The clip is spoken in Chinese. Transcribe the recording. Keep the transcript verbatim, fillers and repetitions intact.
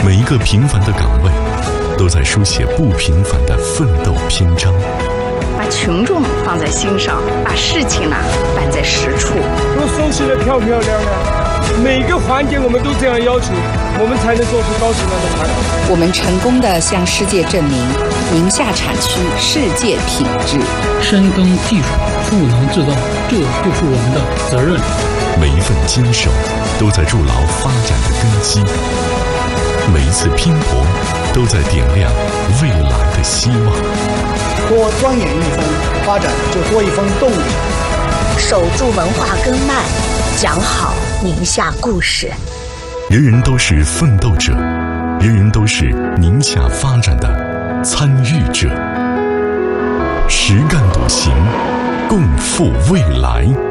每一个平凡的岗位，都在书写不平凡的奋斗篇章。 把群众放在心上，把事情呢办在实处。 都收拾得漂漂亮亮，每个环节我们都这样要求，我们才能做出高质量的产品。 我们成功地向世界证明，宁夏产区世界品质。 深耕技术，赋能制造，这就是我们的责任。 每一份坚守，都在筑牢发展的根基；每一次拼搏，都在点亮未来的希望。 多钻研一分，发展就多一分动力。 守住文化根脉，讲好宁夏故事。 人人都是奋斗者，人人都是宁夏发展的参与者。实干笃行，共赴未来。